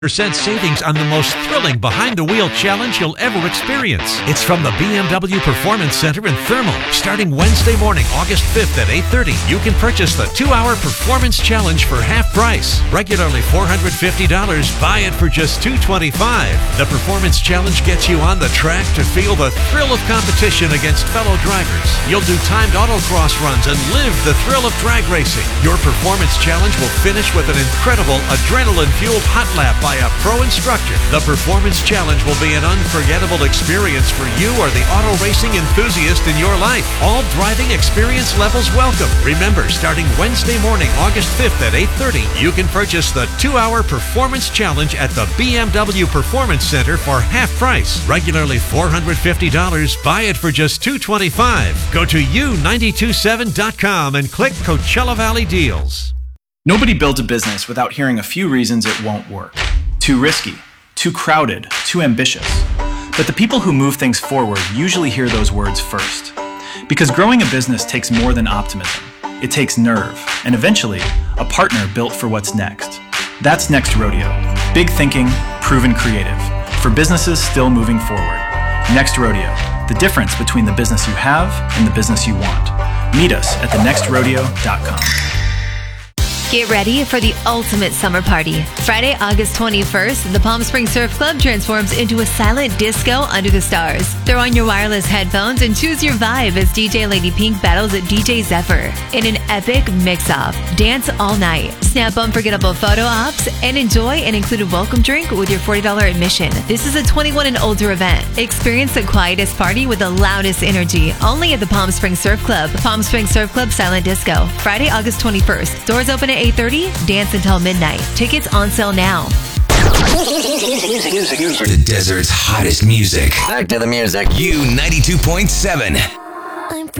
savings on the most thrilling behind-the-wheel challenge you'll ever experience. It's from the BMW Performance Center in Thermal. Starting Wednesday morning, August 5th at 8:30, you can purchase the 2-hour Performance Challenge for half price. Regularly $450, buy it for just $225. The Performance Challenge gets you on the track to feel the thrill of competition against fellow drivers. You'll do timed autocross runs and live the thrill of drag racing. Your Performance Challenge will finish with an incredible adrenaline-fueled hot lap by a pro instructor. The Performance Challenge will be an unforgettable experience for you or the auto racing enthusiast in your life. All driving experience levels welcome. Remember, starting Wednesday morning, August 5th at 8:30, you can purchase the 2-hour Performance Challenge at the BMW Performance Center for half price. Regularly $450, buy it for just $225. Go to u927.com and click Coachella Valley Deals. Nobody builds a business without hearing a few reasons it won't work. Too risky, too crowded, too ambitious. But the people who move things forward usually hear those words first. Because growing a business takes more than optimism. It takes nerve, and eventually, a partner built for what's next. That's Next Rodeo. Big thinking, proven creative. For businesses still moving forward. Next Rodeo. The difference between the business you have and the business you want. Meet us at thenextrodeo.com. Get ready for the ultimate summer party. Friday, August 21st, the Palm Springs Surf Club transforms into a silent disco under the stars. Throw on your wireless headphones and choose your vibe as DJ Lady Pink battles at DJ Zephyr. In an epic mix-off, dance all night, snap unforgettable photo ops, and enjoy an included welcome drink with your $40 admission. This is a 21 and older event. Experience the quietest party with the loudest energy, only at the Palm Springs Surf Club. Palm Springs Surf Club Silent Disco, Friday, August 21st. Doors open at 8:30, dance until midnight. Tickets on sale now. The desert's hottest music. Back to the music. U92.7.